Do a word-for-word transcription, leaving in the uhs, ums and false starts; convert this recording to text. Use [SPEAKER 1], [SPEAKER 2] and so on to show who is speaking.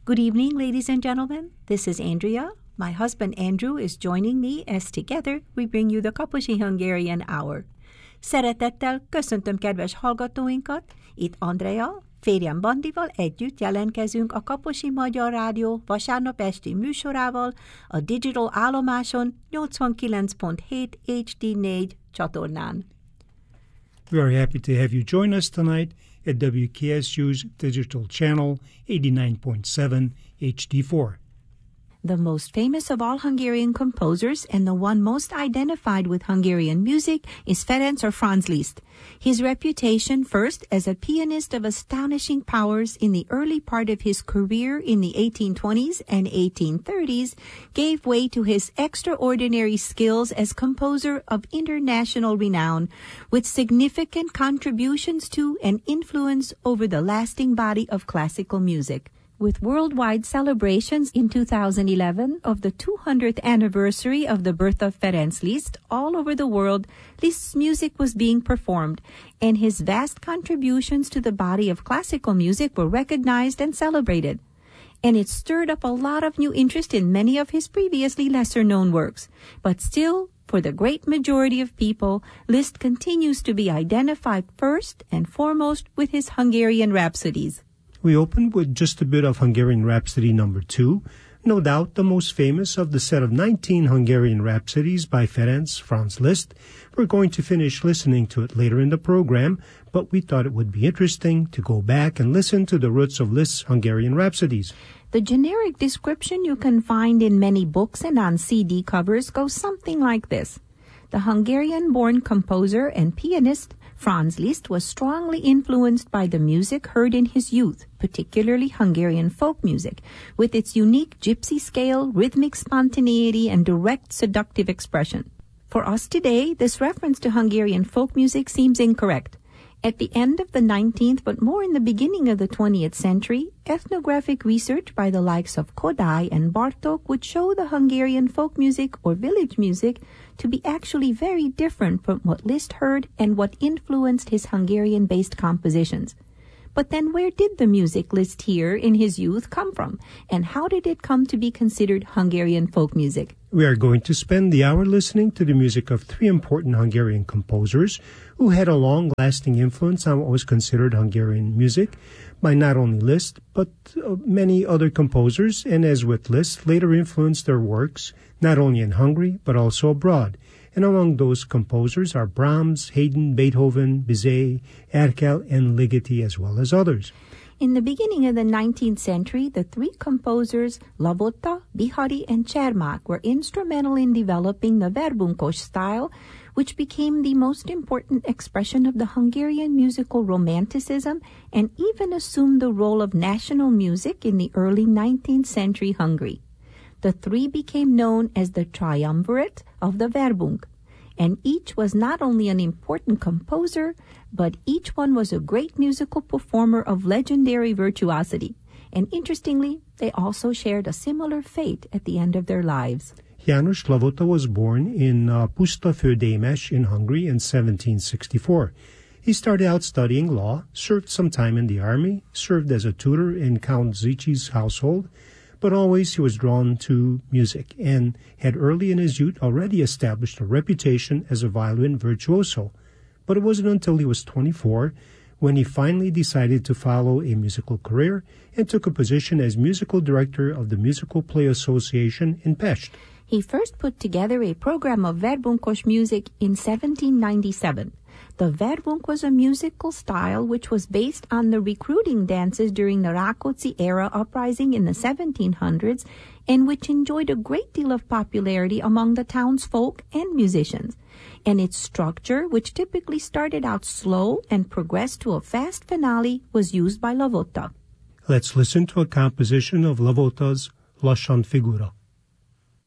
[SPEAKER 1] Good evening, ladies and gentlemen. This is Andrea. My husband Andrew is joining me as together we bring you the Kaposi Hungarian Hour. Szeretettel köszöntöm kedves hallgatóinkat, itt Andrea, férjem Bandival együtt jelentkezünk a Kaposi Magyar Rádió vasárnap esti műsorával a digital állomáson nyolcvankilenc pont hét há dé négy csatornán.
[SPEAKER 2] We are happy to have you join us tonight at W K S U's digital channel eighty-nine point seven H D four.
[SPEAKER 1] The most famous of all Hungarian composers and the one most identified with Hungarian music is Ferenc or Franz Liszt. His reputation, first as a pianist of astonishing powers in the early part of his career in the eighteen twenties and eighteen thirties, gave way to his extraordinary skills as composer of international renown, with significant contributions to and influence over the lasting body of classical music. With worldwide celebrations in two thousand eleven of the two hundredth anniversary of the birth of Ferenc Liszt all over the world, Liszt's music was being performed, and his vast contributions to the body of classical music were recognized and celebrated. And it stirred up a lot of new interest in many of his previously lesser-known works. But still, for the great majority of people, Liszt continues to be identified first and foremost with his Hungarian Rhapsodies.
[SPEAKER 2] We opened with just a bit of Hungarian Rhapsody number two, no doubt the most famous of the set of nineteen Hungarian Rhapsodies by Ferenc Franz Liszt. We're going to finish listening to it later in the program, but we thought it would be interesting to go back and listen to the roots of Liszt's Hungarian Rhapsodies.
[SPEAKER 1] The generic description you can find in many books and on C D covers goes something like this. The Hungarian-born composer and pianist Franz Liszt was strongly influenced by the music heard in his youth, particularly Hungarian folk music, with its unique gypsy scale, rhythmic spontaneity, and direct seductive expression. For us today, this reference to Hungarian folk music seems incorrect. At the end of the nineteenth, but more in the beginning of the twentieth century, ethnographic research by the likes of Kodály and Bartók would show the Hungarian folk music or village music to be actually very different from what Liszt heard and what influenced his Hungarian-based compositions. But then where did the music Liszt hear in his youth come from, and how did it come to be considered Hungarian folk music?
[SPEAKER 2] We are going to spend the hour listening to the music of three important Hungarian composers who had a long-lasting influence on what was considered Hungarian music by not only Liszt, but uh, many other composers, and as with Liszt, later influenced their works not only in Hungary, but also abroad. And among those composers are Brahms, Haydn, Beethoven, Bizet, Erkel, and Ligeti, as well as others.
[SPEAKER 1] In the beginning of the nineteenth century, the three composers, Lavota, Bihari, and Csermák, were instrumental in developing the verbunkos style, which became the most important expression of the Hungarian musical romanticism and even assumed the role of national music in the early nineteenth century Hungary. The three became known as the triumvirate of the verbunk, and each was not only an important composer, but each one was a great musical performer of legendary virtuosity. And interestingly, they also shared a similar fate at the end of their lives.
[SPEAKER 2] János Lavota was born in uh, Puszta-Földémes in Hungary in seventeen sixty-four. He started out studying law, served some time in the army, served as a tutor in Count Zichy's household, but always he was drawn to music and had early in his youth already established a reputation as a violin virtuoso. But it wasn't until he was twenty-four when he finally decided to follow a musical career and took a position as musical director of the Musical Play Association in Pest.
[SPEAKER 1] He first put together a program of verbunkos music in seventeen ninety-seven. The verbunk was a musical style which was based on the recruiting dances during the Rákóczi era uprising in the seventeen hundreds and which enjoyed a great deal of popularity among the townsfolk and musicians. And its structure, which typically started out slow and progressed to a fast finale, was used by Lavota.
[SPEAKER 2] Let's listen to a composition of Lavota's Lassan Figura.